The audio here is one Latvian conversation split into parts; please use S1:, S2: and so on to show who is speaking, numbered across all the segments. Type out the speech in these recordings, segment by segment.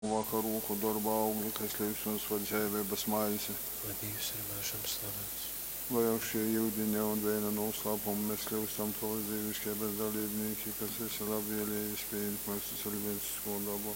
S1: Vakarūku darba augļi, kas ļaus mums par dzīvības maizi.
S2: Lai Dievs ir mūžam slavēts.
S1: Lai jau šie jūdiņa un viena noslēpuma mēs kļūstam tavas dzīviskības dalībnieki, kas esi labvēlējis pieņemt mūsu cilvēcisko dabu.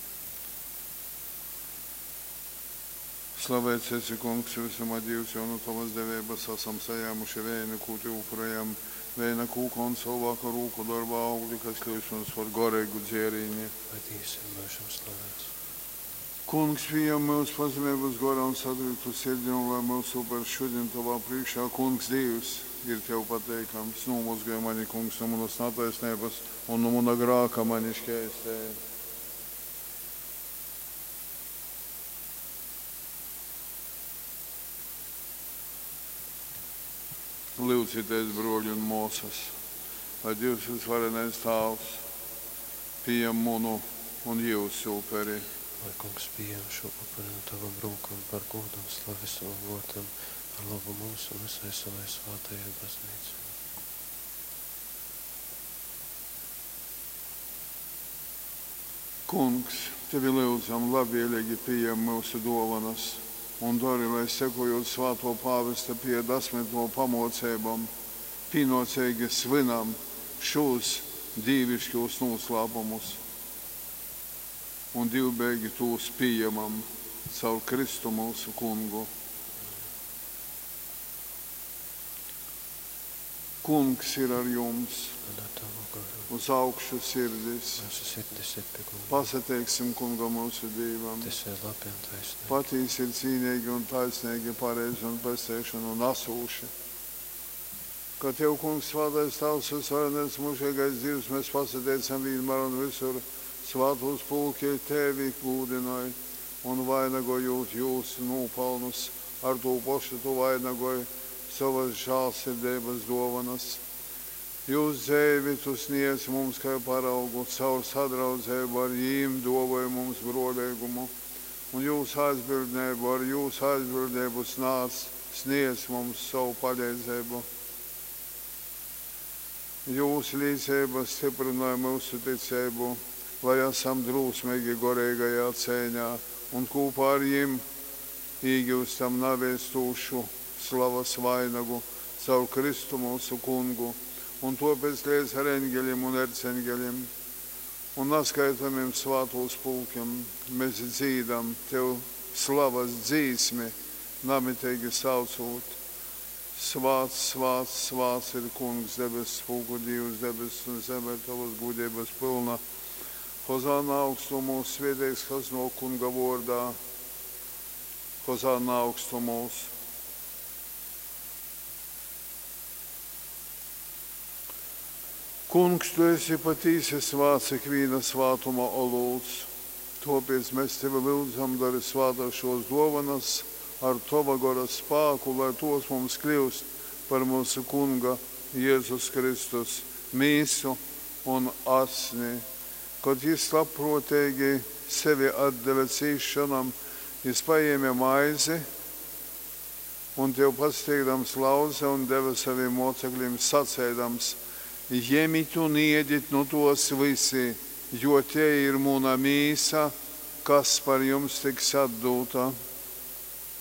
S1: Slavēts esi, Kungs, visumā Dievs, jau no tavas devības esam sajāmuši vienu kūti upurējam, viena kūka un savu vakarūku darba augļi, kas ļaus mums par gorēgu dzērīni.
S2: Lai Dievs ir mūžam slavēts.
S1: Kungs, pieņem mūsu pazemības gorā un sadrītu sirdi, un lai mūsu par šodien tavā priekšā, Kungs, Dievs, ir tev pateikams. Nomazgāj mani, Kungs, no manas netaisnības un no mana grāka mani šķēstē. Lūdzīties, broļi un mūsas, lai Dievs visvarenais Tēvs pieņem manu un jūsu upuri.
S2: Lai Kungs pieņem šo upuri no tavam rūkam par godu un slavu savam vārtam, ar labu mūsu un visai savai svētajai baznīcai.
S1: Kungs, tevi lūdzam, labvēlīgi pieņem mūsu dāvanas un dari, lai sekojot svēto pāvesta pie 10 pamocībām, pienācīgi svinam šos dievišķos noslēpumus un divbēgi tos pieņemam caur Kristu mūsu Kungu. Kungs ir ar jums, uz augšu sirdis.
S2: Mūsu sirdis ir pie Kunga.
S1: Pasateiksim Kungam mūsu Dievam.
S2: Tas ir labi un taisnīgi.
S1: Patīs ir cīnīgi un taisnīgi, pareizi un pestēšana un asūši. Ka Tev, Kungs, svētais Tavs, visvarenais mūžīgais Dievs, mēs pasateicam vienmēr un visur, svētos pulki Tevi glūdināja un vainagojot jūsu nopelnus, ar to pašu tu vainagoji savas žēlsirdības dāvanas. Jūs dzīvi tu sniedz mums kā paraugu, caur sadraudzību ar jīm dāvāja mums brolīgumu, un jūs aizbildnību ar jūsu aizbildnību sniedz mums savu palīdzību. Jūs līdzība stiprināja mūsu ticību, lai esam drūsmīgi gorīgajā cēņā un kopā ar jim iegūstam navēstūšu slavas vainagu caur Kristu mūsu Kungu un to pēc līdz ar eņģeļiem un erceņģeļiem un naskaitamiem svātos pulkiem mēs dzīdam Tev slavas dzīsmi, namitīgi saucot. Svāts, svāts, svāts ir Kungs, debes spūku Dievs, debes un zeme Tavas gudības pilna. Hozāna augstumos, svētīgs, kas no Kunga vārdā. Hozāna augstumos. Kungs, Tu esi patīsi svāts ikvīna svātuma olūts. Tāpēc mēs Tevi lūdzam, dari svātā šos dāvanas ar Tava gara spēku, lai tos mums kļūst par mūsu Kunga Jēzus Kristus mīsu un asni. Kad Jis labprotīgi sevi atdeva cīšanam, Jis paēma maizi un Tev pasteigdams lauze un deva saviem mocekļiem sacēdams: Ņemit un ēdit no tos visi, jo te ir mana mīsa, kas par jums tiks atdota.